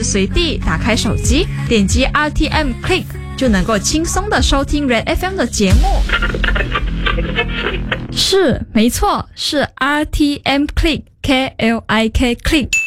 随地打开手机，点击 RTM Click 就能够轻松的收听 Red FM 的节目。是，没错，是 RTM Click KLIK Click。